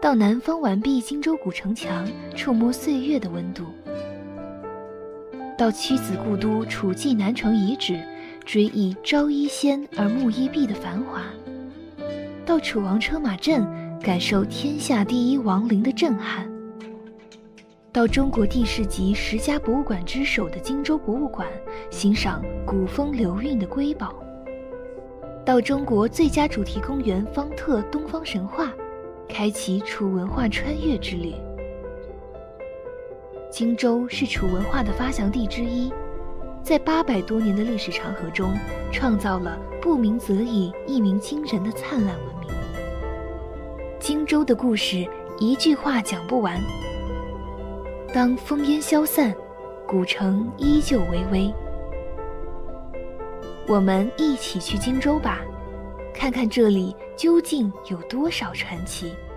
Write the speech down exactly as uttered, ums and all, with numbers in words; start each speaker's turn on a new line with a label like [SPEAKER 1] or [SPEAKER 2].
[SPEAKER 1] 到南方完璧荆州古城墙，触摸岁月的温度；到屈子故都楚济南城遗址，追忆朝衣鲜而暮衣敝的繁华；到楚王车马镇，感受天下第一王陵的震撼；到中国地市级十佳博物馆之首的荆州博物馆，欣赏古风流韵的瑰宝；到中国最佳主题公园方特东方神话，开启楚文化穿越之旅。荆州是楚文化的发祥地之一，在八百多年的历史长河中，创造了不鸣则已，一鸣惊人的灿烂文明。荆州的故事一句话讲不完，当烽烟消散，古城依旧巍巍。我们一起去荆州吧，看看这里究竟有多少传奇。